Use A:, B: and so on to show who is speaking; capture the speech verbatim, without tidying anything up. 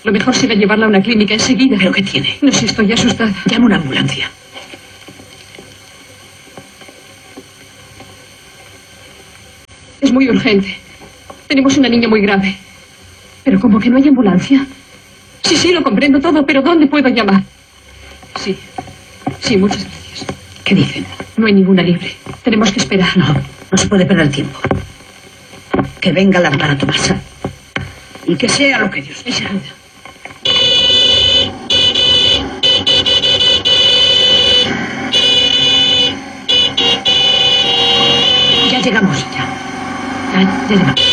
A: Lo mejor será llevarla a una clínica enseguida.
B: ¿Pero qué tiene?
A: No sé, estoy asustada.
B: Llama una ambulancia.
A: Es muy urgente. Tenemos una niña muy grave. ¿Pero cómo que no hay ambulancia? Sí, sí, lo comprendo todo, pero ¿dónde puedo llamar? Sí, sí, muchas gracias.
B: ¿Qué dicen?
A: No hay ninguna libre. Tenemos que esperar.
B: No, no se puede perder tiempo. Que venga la hermana Tomasa. Y que sea lo que Dios quiera. Ya llegamos, ya. Ya, ya llegamos.